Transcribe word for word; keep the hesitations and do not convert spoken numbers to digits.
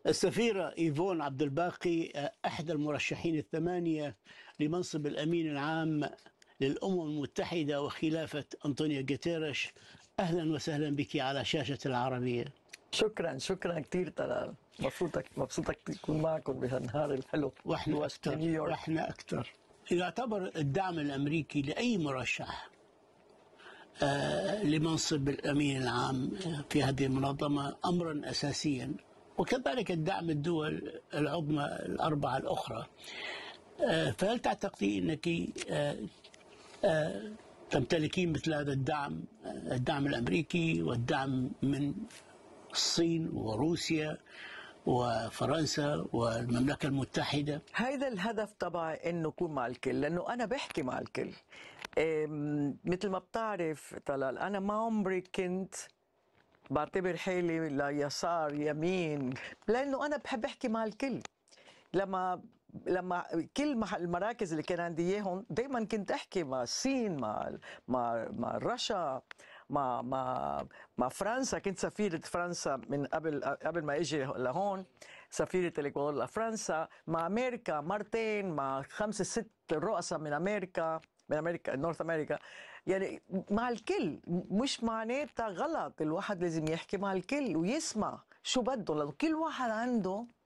السفيرة إيفون عبد الباقي، أحد المرشحين الثمانية لمنصب الأمين العام للأمم المتحدة وخلافة أنطونيو غوتيريش، أهلا وسهلا بك على شاشة العربية. شكرا شكرا كثير طلال، مبسوطك مبسوطك تكون معكم بهالنهار الحلو. واحنا أكثر نيويورك. واحنا أكثر. يعتبر الدعم الأمريكي لأي مرشح آه لمنصب الأمين العام في هذه المنظمة أمرا أساسيا، وكذلك الدعم الدول العظمى الأربعة الأخرى. آه فهل تعتقدي أنك آه آه تمتلكين مثل هذا الدعم، آه الدعم الأمريكي والدعم من الصين وروسيا وفرنسا والمملكة المتحدة؟ هيدا الهدف تبعي انه اكون مع الكل، لانه انا بحكي مع الكل. أم، مثل ما بتعرف طلال، انا ما عمري كنت بعتبر حالي ليسار يمين، لانه انا بحب احكي مع الكل. لما لما كل المراكز اللي كان عندي اياهم دائما كنت احكي مع الصين، مع مع مع روسيا، مع مع مع فرنسا. كنت سفيرة فرنسا من قبل قبل ما اجي لهون، سفيرة الاكوادور لفرنسا، مع امريكا مرتين، مع خمسة ست رؤساء من امريكا، من امريكا نورث امريكا. يعني مع الكل، مش معناتها غلط، الواحد لازم يحكي مع الكل ويسمع شو بده، لانه كل واحد عنده